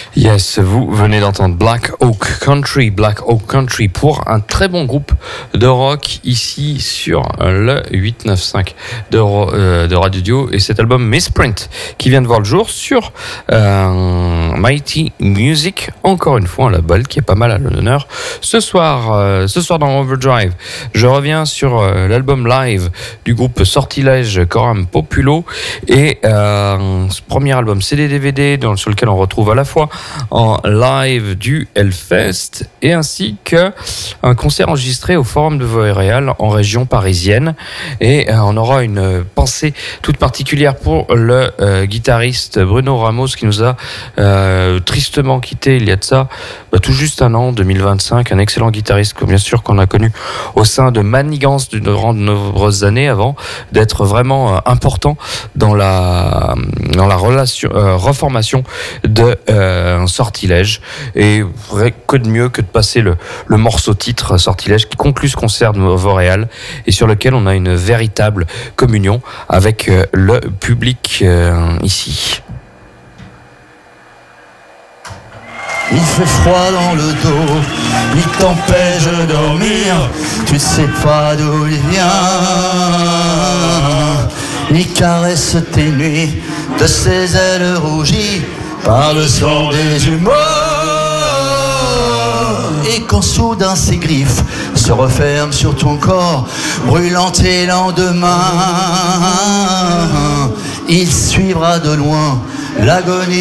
Yes, vous venez d'entendre Black Oak Country pour un très bon groupe de rock ici sur le 895 de Radio Dio et cet album Misprint qui vient de voir le jour sur Mighty Music, encore une fois un label qui est pas mal à l'honneur ce soir dans Overdrive. Je reviens sur l'album live du groupe Sortilège Coram Populo et ce premier album CD-DVD sur lequel on retrouve à la fois en live du Hellfest et ainsi qu'un concert enregistré au Forum de Vauréal en région parisienne. Et on aura une pensée toute particulière pour le guitariste Bruno Ramos qui nous a tristement quitté il y a de ça tout juste un an, 2025, un excellent guitariste bien sûr qu'on a connu au sein de Manigance durant de nombreuses années avant d'être vraiment important dans la reformation de Sortilège. Et que de mieux que de passer le morceau titre Sortilège qui conclut ce concert de Vauréal et sur lequel on a une véritable communion avec le public ici. Il fait froid dans le dos, il t'empêche de dormir, tu sais pas d'où il vient. Il caresse tes nuits de ses ailes rougies par le sang des humains. Et quand soudain ses griffes se referment sur ton corps, brûlant tes lendemains, il suivra de loin l'agonie.